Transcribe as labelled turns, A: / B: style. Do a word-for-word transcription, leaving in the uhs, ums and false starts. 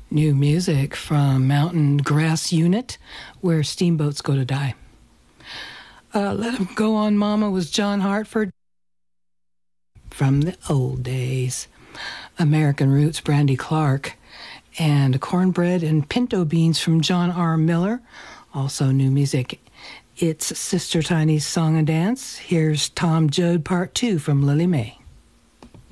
A: New music from Mountain Grass Unit, Where Steamboats Go to Die. Uh, Let 'Em Go On Mama was John Hartford from the old days. American Roots, Brandy Clark. And Cornbread and Pinto Beans from John R. Miller. Also new music. It's Sister Tiny's Song and Dance. Here's Tom Joad Part two from Lily Mae.